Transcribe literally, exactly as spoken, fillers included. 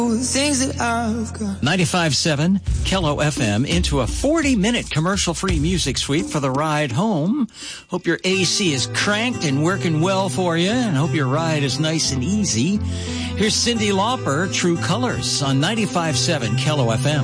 Things that I've got. ninety-five point seven Kello F M into a forty-minute commercial-free music suite for the ride home. Hope your A C is cranked and working well for you, and hope your ride is nice and easy. Here's Cyndi Lauper, True Colors, on ninety-five point seven Kello F M.